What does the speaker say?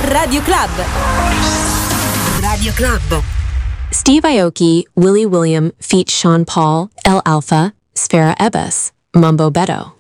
Radio Club. Radio Club. Steve Aoki, Willie William feat. Sean Paul, El Alfa, Sfera Ebbas, Mumbo Betto.